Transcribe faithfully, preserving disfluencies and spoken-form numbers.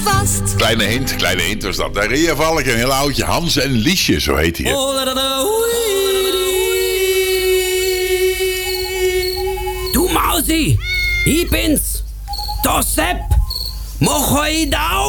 vast. Kleine hint, kleine hint was dat. Daar reed je valk een heel oudje. Hans en Liesje, zo heet hij. Du Mausi, ich bin's, der Sepp. Mach halt auf!